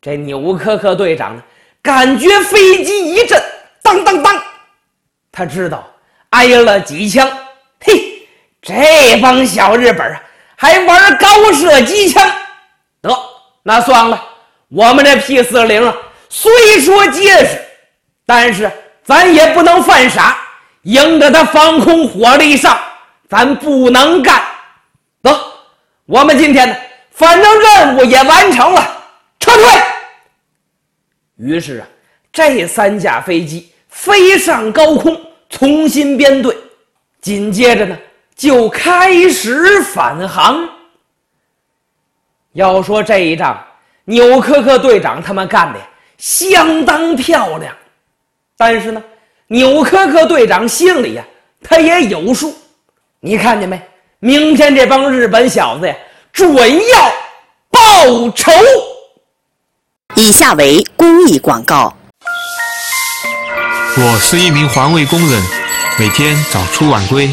这纽科克队长呢，感觉飞机一震，当当当，他知道挨了几枪。嘿，这帮小日本啊，还玩高射机枪。得，那算了，我们这 P40啊，虽说结实，但是咱也不能犯傻，迎着他防空火力上，咱不能干。得，我们今天呢，反正任务也完成了，撤退。于是啊，这3架飞机飞上高空，重新编队，紧接着呢，就开始返航。要说这一仗，纽科克队长他们干的相当漂亮，但是呢，纽科克队长心里呀，他也有数。你看见没？明天这帮日本小子呀，准要报仇。 以下为公益广告。 我是一名环卫工人，每天早出晚归。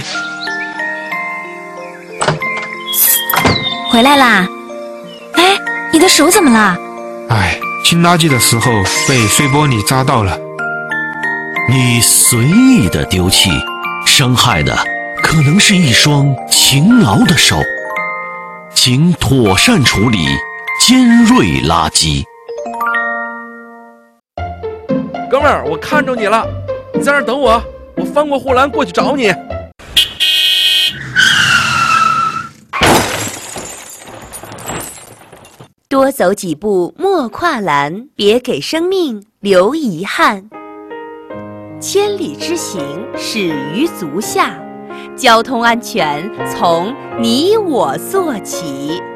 回来啦！哎，你的手怎么了？ 哎，清垃圾的时候被碎玻璃扎到了。 你随意的丢弃，伤害的可能是一双勤劳的手，请妥善处理尖锐垃圾。 哥们儿，我看着你了，你在那儿等我，我翻过护栏过去找你。 多走几步莫跨栏，别给生命留遗憾。千里之行，始于足下，交通安全从你我做起。